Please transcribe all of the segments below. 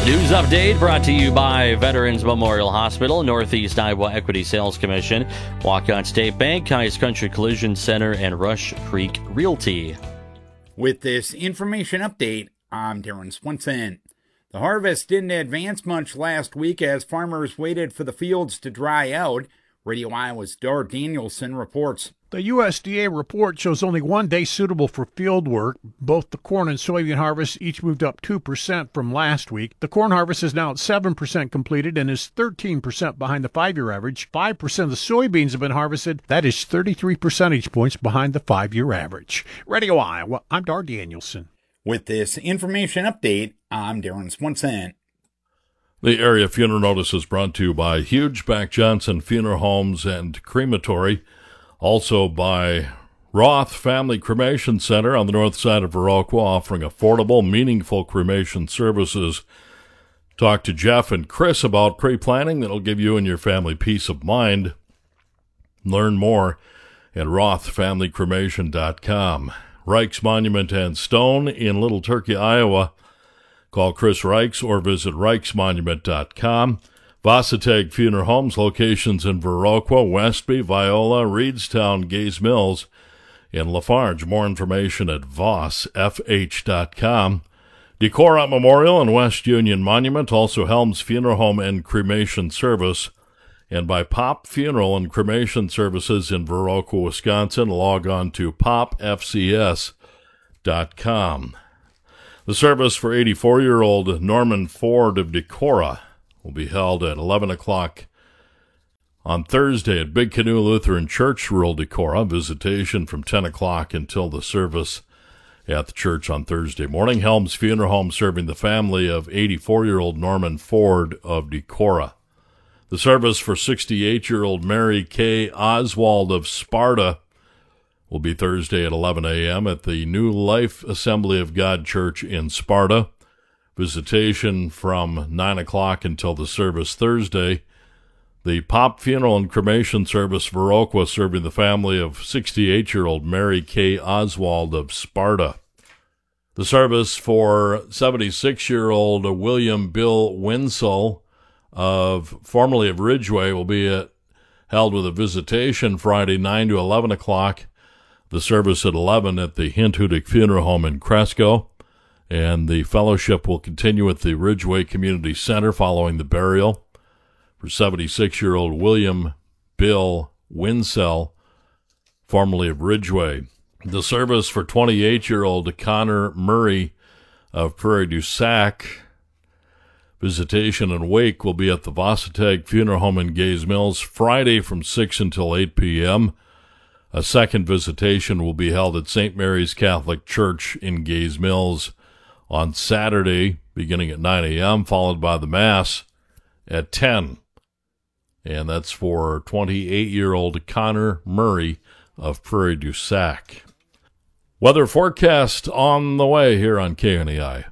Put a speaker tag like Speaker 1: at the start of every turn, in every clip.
Speaker 1: News update brought to you by Veterans Memorial Hospital, Northeast Iowa Equity Sales Commission, Waukon State Bank, Highest Country Collision Center, and Rush Creek Realty.
Speaker 2: With this information update, I'm Darren Swenson. The harvest didn't advance much last week as farmers waited for the fields to dry out. Radio Iowa's Dar Danielson reports.
Speaker 3: The USDA report shows only one day suitable for field work. Both the corn and soybean harvests each moved up 2% from last week. The corn harvest is now at 7% completed and is 13% behind the 5-year average. 5% of the soybeans have been harvested. That is 33 percentage points behind the 5-year average. Radio Iowa, I'm Dar Danielson.
Speaker 2: With this information update, I'm Darren Swenson.
Speaker 4: The area funeral notice is brought to you by Huge-Back Johnson Funeral Homes and Crematory, also by Roth Family Cremation Center on the north side of Viroqua, offering affordable, meaningful cremation services. Talk to Jeff and Chris about pre-planning that'll give you and your family peace of mind. Learn more at rothfamilycremation.com. Reichs Monument and Stone in Little Turkey, Iowa. Call Chris Reichs or visit reichsmonument.com. Vossateg Funeral Homes, locations in Viroqua, Westby, Viola, Reedstown, Gaze Mills, and Lafarge. More information at vossfh.com. Decorah Memorial and West Union Monument, also Helms Funeral Home and Cremation Service, and by Pop Funeral and Cremation Services in Viroqua, Wisconsin. Log on to popfcs.com. The service for 84-year-old Norman Ford of Decorah will be held at 11 o'clock on Thursday at Big Canoe Lutheran Church, rural Decorah. Visitation from 10 o'clock until the service at the church on Thursday morning. Helms Funeral Home serving the family of 84-year-old Norman Ford of Decorah. The service for 68-year-old Mary K. Oswald of Sparta will be Thursday at 11 a.m. at the New Life Assembly of God Church in Sparta. Visitation from 9 o'clock until the service Thursday. The Pop Funeral and Cremation Service Viroqua serving the family of 68-year-old Mary K. Oswald of Sparta. The service for 76-year-old William Bill Winsell formerly of Ridgeway will be held with a visitation Friday 9 to 11 o'clock. The service at 11 at the Hinthudik Funeral Home in Cresco. And the fellowship will continue at the Ridgeway Community Center following the burial for 76-year-old William Bill Winsell, formerly of Ridgeway. The service for 28-year-old Connor Murray of Prairie du Sac. Visitation and wake will be at the Vossateg Funeral Home in Gaze Mills Friday from 6 until 8 p.m. A second visitation will be held at St. Mary's Catholic Church in Gaze Mills on Saturday, beginning at 9 a.m., followed by the Mass at 10. And that's for 28-year-old Connor Murray of Prairie du Sac. Weather forecast on the way here on KNEI.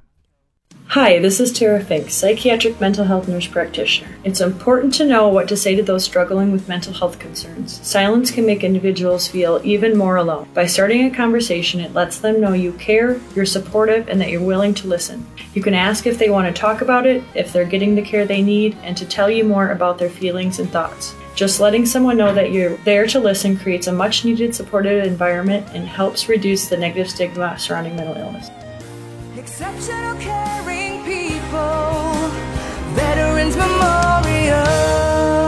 Speaker 5: Hi, this is Tara Fink, psychiatric mental health nurse practitioner. It's important to know what to say to those struggling with mental health concerns. Silence can make individuals feel even more alone. By starting a conversation, it lets them know you care, you're supportive, and that you're willing to listen. You can ask if they want to talk about it, if they're getting the care they need, and to tell you more about their feelings and thoughts. Just letting someone know that you're there to listen creates a much-needed supportive environment and helps reduce the negative stigma surrounding mental illness.
Speaker 6: Exceptional caring people, Veterans Memorial.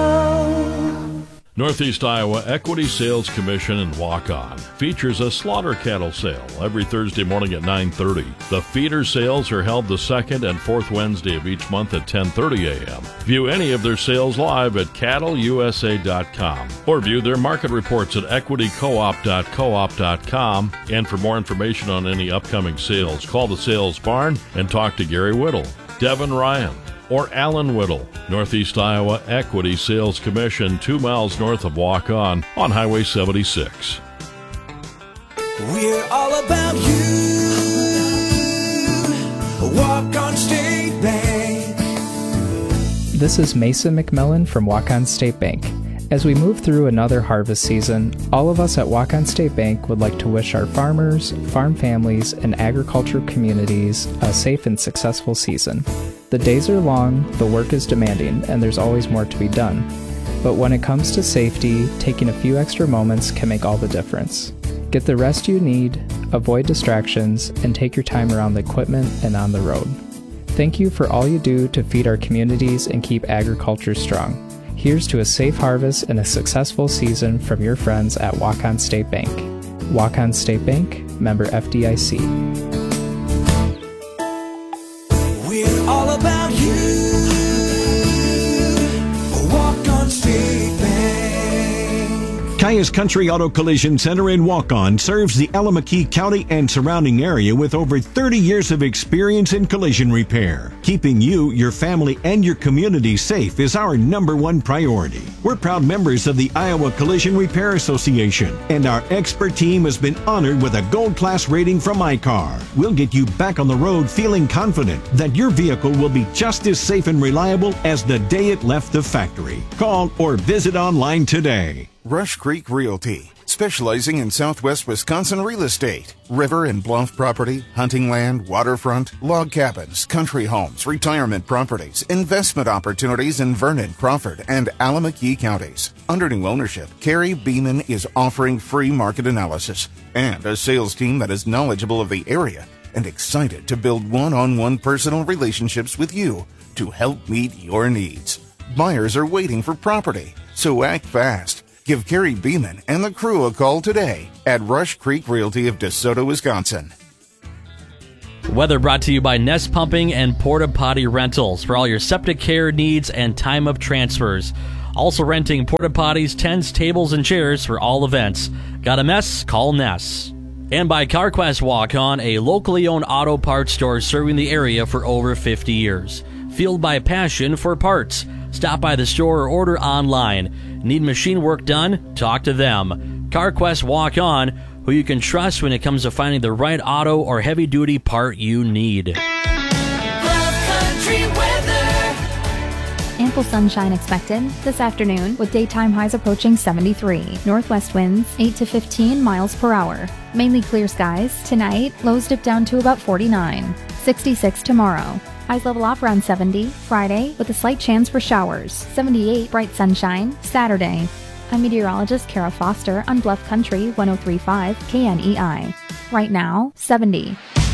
Speaker 4: Northeast Iowa Equity Sales Commission in Waukon features a slaughter cattle sale every Thursday morning at 9:30. The feeder sales are held the second and fourth Wednesday of each month at 10:30 a.m. View any of their sales live at cattleusa.com or view their market reports at equitycoop.coop.com. And for more information on any upcoming sales, call the sales barn and talk to Gary Whittle, Devin Ryan, or Alan Whittle. Northeast Iowa Equity Sales Commission, 2 miles north of Waukon on Highway 76.
Speaker 6: We're all about you. Waukon State Bank.
Speaker 7: This is Mason McMillan from Waukon State Bank. As we move through another harvest season, all of us at Waukon State Bank would like to wish our farmers, farm families, and agriculture communities a safe and successful season. The days are long, the work is demanding, and there's always more to be done. But when it comes to safety, taking a few extra moments can make all the difference. Get the rest you need, avoid distractions, and take your time around the equipment and on the road. Thank you for all you do to feed our communities and keep agriculture strong. Here's to a safe harvest and a successful season from your friends at Waukon State Bank. Waukon State Bank, member FDIC.
Speaker 6: We're all about you. Waukon State Bank.
Speaker 8: Caius Country Auto Collision Center in Waukon serves the Allamakee County and surrounding area with over 30 years of experience in collision repair. Keeping you, your family, and your community safe is our #1 priority. We're proud members of the Iowa Collision Repair Association, and our expert team has been honored with a gold class rating from iCar. We'll get you back on the road feeling confident that your vehicle will be just as safe and reliable as the day it left the factory. Call or visit online today.
Speaker 9: Rush Creek Realty, specializing in Southwest Wisconsin real estate, river and bluff property, hunting land, waterfront, log cabins, country homes, retirement properties, investment opportunities in Vernon, Crawford, and Allamakee counties. Under new ownership, Carrie Beeman is offering free market analysis and a sales team that is knowledgeable of the area and excited to build one-on-one personal relationships with you to help meet your needs. Buyers are waiting for property, so act fast. Give Carrie Beeman and the crew a call today at Rush Creek Realty of DeSoto, Wisconsin.
Speaker 1: Weather brought to you by Nest Pumping and Porta Potty Rentals for all your septic care needs and time of transfers. Also renting porta potties, tents, tables, and chairs for all events. Got a mess? Call Ness. And by CarQuest Waukon, a locally owned auto parts store serving the area for over 50 years. Fueled by passion for parts. Stop by the store or order online. Need machine work done? Talk to them. CarQuest Waukon, who you can trust when it comes to finding the right auto or heavy-duty part you need.
Speaker 6: Country weather.
Speaker 10: Ample sunshine expected this afternoon with daytime highs approaching 73. Northwest winds 8 to 15 miles per hour. Mainly clear skies. Tonight, lows dip down to about 49. 66 tomorrow. Highs level off around 70. Friday, with a slight chance for showers. 78 bright sunshine. Saturday. I'm meteorologist Kara Foster on Bluff Country 103.5 KNEI. Right now, 70.